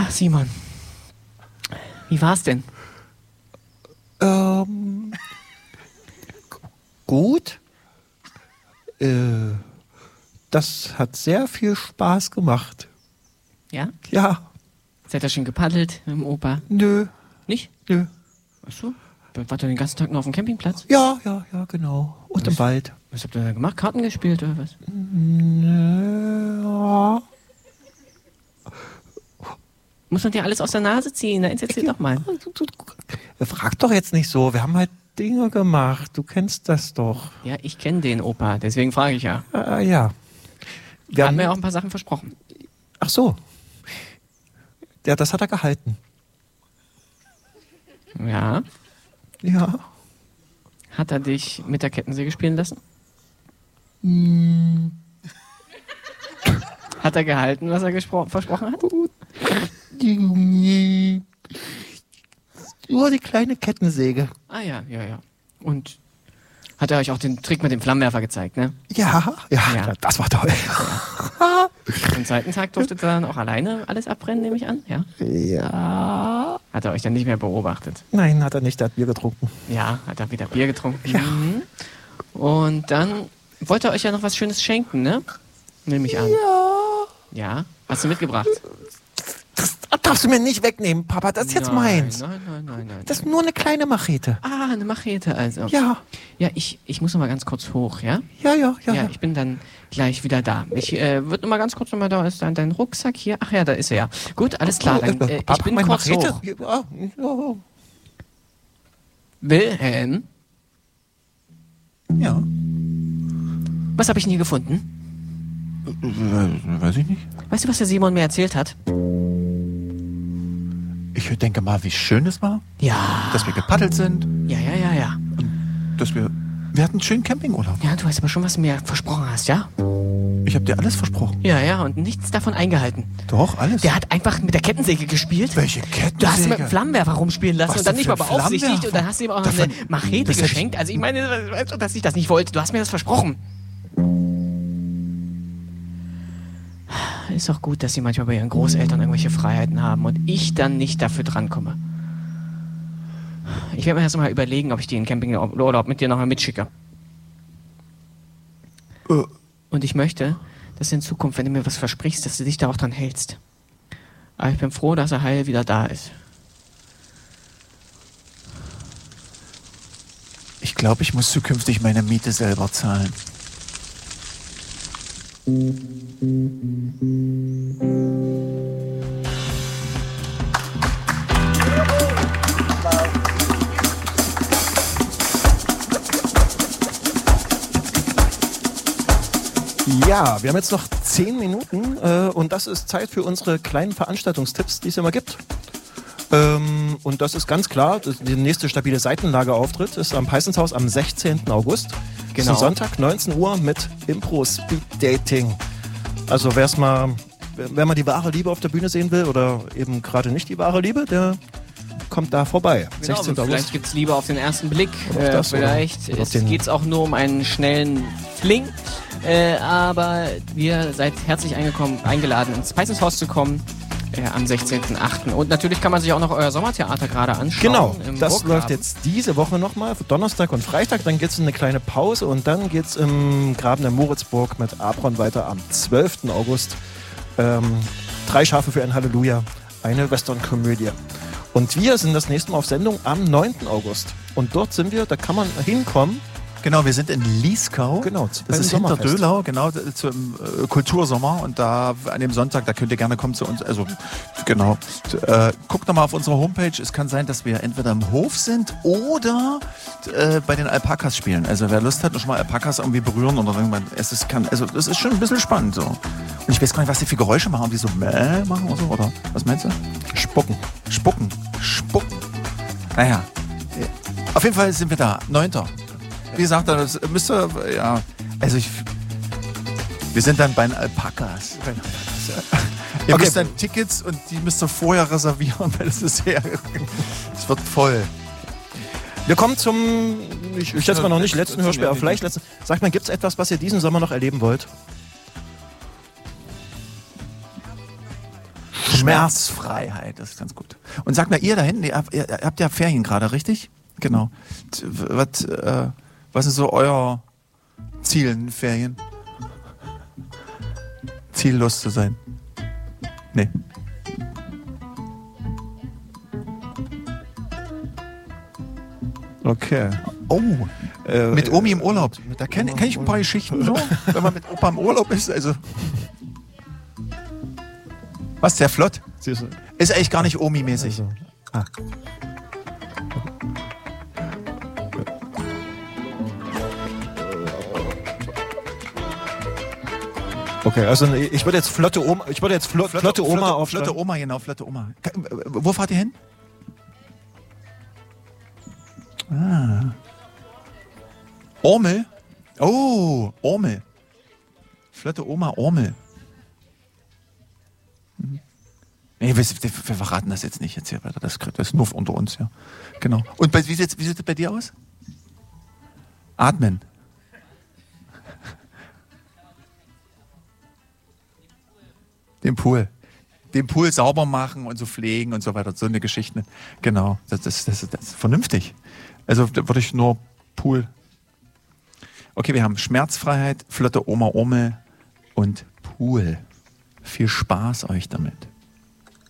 Ach, Simon. Wie war's denn? Gut. Das hat sehr viel Spaß gemacht. Ja? Ja. Seid ihr schon gepaddelt mit dem Opa? Nö. Nicht? Nö. Ach so. Wart ihr den ganzen Tag nur auf dem Campingplatz? Ja, genau. Und im Wald. Was habt ihr da gemacht? Karten gespielt oder was? Ja. Muss man dir alles aus der Nase ziehen? Na, erzähl doch mal. Frag doch jetzt nicht so. Wir haben halt Dinge gemacht. Du kennst das doch. Ja, ich kenne den Opa, deswegen frage ich ja. Ja. Wir haben mir ja auch ein paar Sachen versprochen. Ach so. Ja, das hat er gehalten. Ja. Ja. Hat er dich mit der Kettensäge spielen lassen? Hat er gehalten, was er versprochen hat? Nur die kleine Kettensäge. Ah ja. Und hat er euch auch den Trick mit dem Flammenwerfer gezeigt, ne? Ja, das war toll. Ja. Am zweiten Tag durftet ihr dann auch alleine alles abbrennen, nehme ich an? Ja. Ja. Hat er euch dann nicht mehr beobachtet? Nein, hat er nicht. Er hat Bier getrunken. Ja, hat er wieder Bier getrunken. Ja. Mhm. Und dann wollte er euch ja noch was Schönes schenken, ne? Nehme ich an. Ja. Hast du mitgebracht? Das darfst du mir nicht wegnehmen, Papa. Das ist jetzt meins. Nein. Das ist nur eine kleine Machete. Ah, eine Machete also. Ja. Ja, ich muss noch mal ganz kurz hoch, ja? Ja. Ich bin dann gleich wieder da. Ich würde noch mal ganz kurz noch mal, da ist dann dein Rucksack hier. Ach ja, da ist er ja. Gut, alles klar. Dann, ich bin kurz Machete? hoch. Ja. Wilhelm, Ja. was habe ich denn hier gefunden? Weiß ich nicht. Weißt du, was der Simon mir erzählt hat? Ich denke mal, wie schön es war, Ja. dass wir gepaddelt sind, Ja. dass wir hatten einen schönen Campingurlaub. Ja, du weißt aber schon, was du mir versprochen hast, ja? Ich habe dir alles versprochen. Ja, und nichts davon eingehalten. Doch, alles. Der hat einfach mit der Kettensäge gespielt. Welche Kettensäge? Du hast ihn mit dem Flammenwerfer rumspielen lassen Was und dann denn nicht mal für ein beaufsichtigt Flammenwerfer? und dann hast du ihm auch noch Davon- eine Machete das hätte ich- geschenkt. Also ich meine, weißt du, dass ich das nicht wollte. Du hast mir das versprochen. Ist auch gut, dass sie manchmal bei ihren Großeltern irgendwelche Freiheiten haben und ich dann nicht dafür drankomme. Ich werde mir erst mal überlegen, ob ich den Campingurlaub mit dir nochmal mitschicke. Und ich möchte, dass in Zukunft, wenn du mir was versprichst, dass du dich da auch dran hältst. Aber ich bin froh, dass er heil wieder da ist. Ich glaube, ich muss zukünftig meine Miete selber zahlen. Ja, wir haben jetzt noch 10 Minuten und das ist Zeit für unsere kleinen Veranstaltungstipps, die es immer gibt. Und das ist ganz klar, die nächste stabile Seitenlageauftritt ist am Peissenshaus am 16. August. Genau. Ist ein Sonntag, 19 Uhr mit Impro Speed Dating. Also wer mal die wahre Liebe auf der Bühne sehen will oder eben gerade nicht die wahre Liebe, der kommt da vorbei. Genau, 16. vielleicht August. gibt es Liebe auf den ersten Blick. Oder auf das, Vielleicht oder auf den- geht es auch nur um einen schnellen Fling. Aber ihr seid herzlich eingeladen, ins Peissenshaus zu kommen am 16.08. Und natürlich kann man sich auch noch euer Sommertheater gerade anschauen. Genau, im das Burggraben. läuft jetzt diese Woche nochmal, Donnerstag und Freitag. Dann gibt es eine kleine Pause und dann geht es im Graben der Moritzburg mit Abron weiter am 12. August. 3 Schafe für ein Halleluja, eine Western-Komödie. Und wir sind das nächste Mal auf Sendung am 9. August. Und dort sind wir, da kann man hinkommen. Genau, wir sind in Lieskau. Genau, das beim ist hinter Sommerfest. Döhlau, genau, zum Kultursommer. Und da an dem Sonntag, da könnt ihr gerne kommen zu uns. Also, genau. Guckt nochmal auf unsere Homepage. Es kann sein, dass wir entweder im Hof sind oder bei den Alpakas spielen. Also, wer Lust hat, noch schon mal Alpakas irgendwie berühren oder irgendwann. Das ist schon ein bisschen spannend so. Und ich weiß gar nicht, was die für Geräusche machen. Ob die so Mäh machen oder so, oder? Was meinst du? Spucken. Spucken. Naja. Auf jeden Fall sind wir da. 9. Wie gesagt, das müsst ihr, ja, also wir sind dann bei den Alpakas. Ihr Okay. müsst dann Tickets und die müsst ihr vorher reservieren, weil es ist sehr, es wird voll. Wir kommen zum, ich schätze mal noch nicht letzten Hörspiel, aber vielleicht letzten. Sagt mal, gibt es etwas, was ihr diesen Sommer noch erleben wollt? Schmerzfreiheit, das ist ganz gut. Und sag mal, ihr da hinten, ihr habt ja Ferien gerade, richtig? Genau. Was ist so euer Ziel in den Ferien? Ziellos zu sein? Nee. Okay. Oh, mit Omi im Urlaub. Da kenn ich ein paar Geschichten, so, wenn man mit Opa im Urlaub ist. Also. Was, sehr flott? Ist eigentlich gar nicht Omi-mäßig. Also. Ah. Okay, also ich würde jetzt flotte Oma, flotte Oma auf Flotte Oma, genau, flotte Oma. Wo fahrt ihr hin? Ah. Ormel? Oh, Ormel. Flotte Oma, Ormel. Nee, wir verraten das jetzt nicht jetzt hier weiter. Das ist nur unter uns, ja. Genau. Und wie sieht es bei dir aus? Atmen. Den Pool sauber machen und so pflegen und so weiter. So eine Geschichte. Genau. Das ist vernünftig. Also da würde ich nur Pool. Okay, wir haben Schmerzfreiheit, flotte Oma Ormel und Pool. Viel Spaß euch damit.